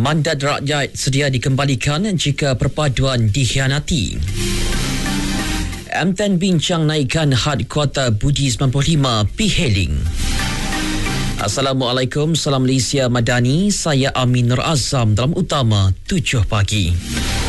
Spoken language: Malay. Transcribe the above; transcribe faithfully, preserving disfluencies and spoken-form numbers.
Mandat rakyat sedia dikembalikan jika perpaduan dikhianati. M T N bincang naikkan had kuota Budi sembilan puluh lima P-Hailing. Assalamualaikum, salam Malaysia Madani. Saya Amin Nur Azam dalam utama tujuh pagi.